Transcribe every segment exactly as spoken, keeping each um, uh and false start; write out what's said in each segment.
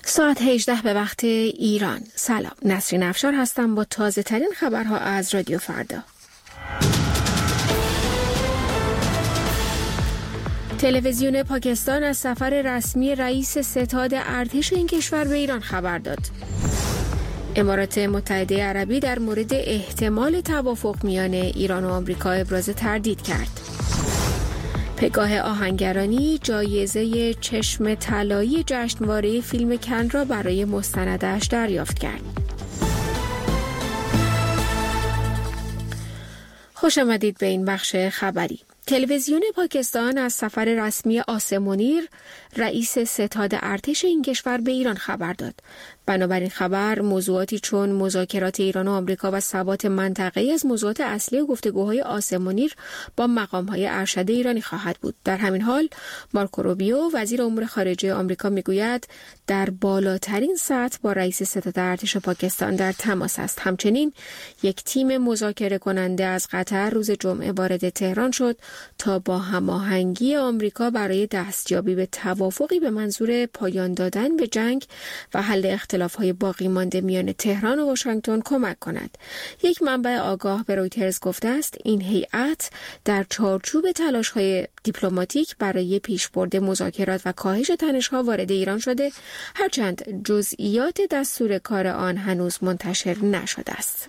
ساعت هجده به وقت ایران. سلام، نسرین افشار هستم با تازه ترین خبرها از رادیو فردا. تلویزیون پاکستان از سفر رسمی رئیس ستاد ارتش این کشور به ایران خبر داد. امارات متحده عربی در مورد احتمال توافق میان ایران و آمریکا ابراز تردید کرد. پگاه آهنگرانی جایزه چشم طلایی جشنواره فیلم کن را برای مستندش دریافت کرد. خوش آمدید به این بخش خبری. تلویزیون پاکستان از سفر رسمی آسم منیر رئیس ستاد ارتش این کشور به ایران خبر داد. بنابراین خبر موضوعاتی چون مذاکرات ایران و آمریکا و ثبات منطقه‌ای از موضوعات اصلی گفتگوهای آسم منیر با مقام‌های ارشد ایرانی خواهد بود. در همین حال مارکو روبیو وزیر امور خارجه آمریکا میگوید در بالاترین سطح با رئیس ستاد ارتش پاکستان در تماس است. همچنین یک تیم مذاکره کننده از قطر روز جمعه وارد تهران شد تا با هماهنگی آمریکا برای دستیابی به توافقی به منظور پایان دادن به جنگ و حل اختلاف‌های باقی مانده میان تهران و واشنگتن کمک کند. یک منبع آگاه به رویترز گفته است این هیئت در چارچوب تلاش‌های دیپلماتیک برای پیشبرد مذاکرات و کاهش تنش‌ها وارد ایران شده، هرچند جزئیات دستور کار آن هنوز منتشر نشده است.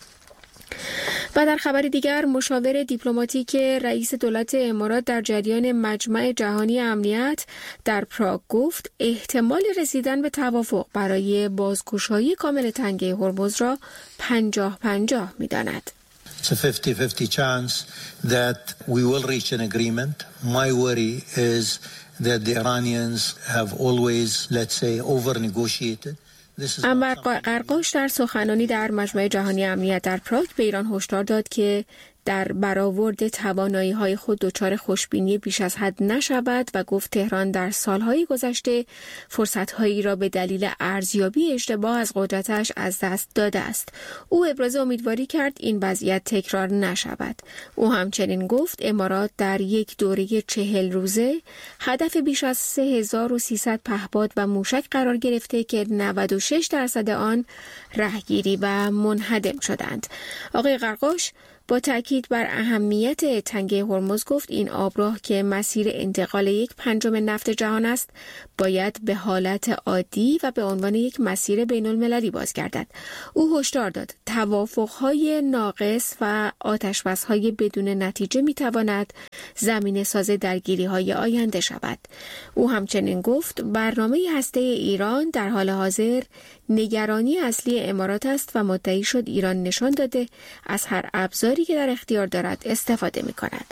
و در خبر دیگر مشاور دیپلماتیک رئیس دولت امارات در جریان مجمع جهانی امنیت در پراگ گفت احتمال رسیدن به توافق برای بازگشایی کامل تنگه هرمز را پنجاه پنجاه می‌داند. It's a fifty fifty chance that we will reach an agreement. My worry is that the Iranians have always, let's say, over-negotiated. انور قرقاش در سخنرانی در مجمع جهانی امنیت در پراگ به ایران هشدار داد که در برآورد توانایی‌های خود دچار خوشبینی بیش از حد نشود و گفت تهران در سالهای گذشته فرصت‌هایی را به دلیل ارزیابی اشتباه از قدرتش از دست داده است. او ابراز امیدواری کرد این وضعیت تکرار نشود. او همچنین گفت امارات در یک دوره چهل روزه هدف بیش از سه هزار و سیصد پهپاد و موشک قرار گرفته که نود و شش درصد آن رهگیری و منهدم شدند. آقای قرقاش با تأکید بر اهمیت تنگه هرمز گفت این آبراه که مسیر انتقال یک پنجم نفت جهان است باید به حالت عادی و به عنوان یک مسیر بین المللی بازگردد. او هشدار داد توافقهای ناقص و آتشبسهای بدون نتیجه میتواند زمینه ساز درگیری‌های آینده شود. او همچنین گفت برنامه هسته ایران در حال حاضر نگرانی اصلی امارات است و مدعی شد ایران نشان داده از هر ابزاری که در اختیار دارد استفاده می کند.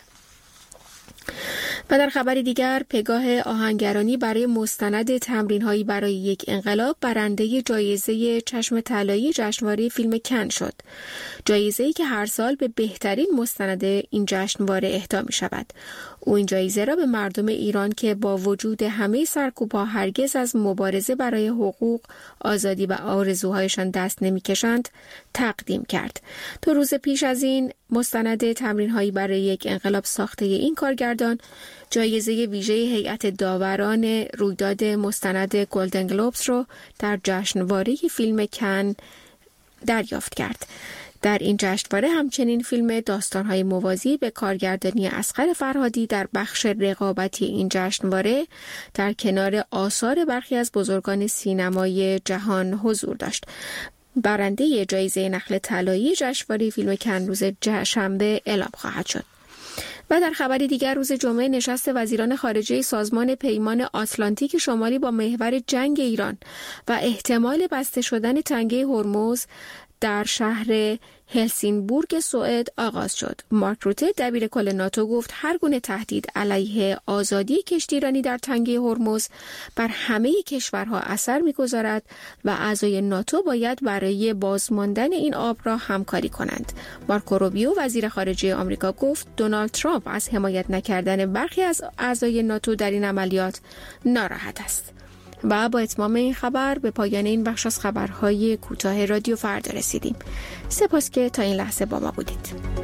و در خبر دیگر پگاه آهنگرانی برای مستند تمرین‌هایی برای یک انقلاب برنده جایزه چشم طلایی جشنواره فیلم کن شد. جایزه‌ای که هر سال به بهترین مستند این جشنواره اهدا می‌شود. او این جایزه را به مردم ایران که با وجود همه سرکوب‌ها هرگز از مبارزه برای حقوق، آزادی و آرزوهایشان دست نمی‌کشند تقدیم کرد. دو روز پیش از این مستند تمرین‌هایی برای یک انقلاب ساخته این کارگردان جایزه ویژه هیئت داوران رویداد مستند گلدن گلوبز رو در جشنواره فیلم کن دریافت کرد. در این جشنواره همچنین فیلم داستان‌های موازی به کارگردانی اصغر فرهادی در بخش رقابتی این جشنواره در کنار آثار برخی از بزرگان سینمای جهان حضور داشت. برنده جایزه نخل طلایی جشنواره فیلم کن روز شنبه اعلام خواهد شد. و در خبری دیگر روز جمعه نشست وزیران خارجه سازمان پیمان آتلانتیک شمالی با محور جنگ ایران و احتمال بسته شدن تنگه هرمز در شهر هلسینبورگ سوئد آغاز شد. مارک روته دبیر کل ناتو گفت هر گونه تهدید علیه آزادی کشتیرانی در تنگه هرمز بر همه کشورها اثر می‌گذارد و اعضای ناتو باید برای بازماندن این آب را همکاری کنند. مارکو روبیو وزیر خارجه آمریکا گفت دونالد ترامپ از حمایت نکردن برخی از اعضای ناتو در این عملیات ناراحت است. و با اتمام این خبر به پایان این بخش از خبرهای کوتاه رادیو فردا رسیدیم. سپاس که تا این لحظه با ما بودید.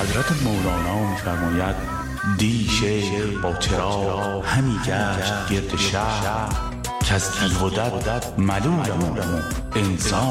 حضرت مولانا می‌فرماید دی شیخ با چراغ همی گشت گرد شهر که از تیغ و دد ملولم انسان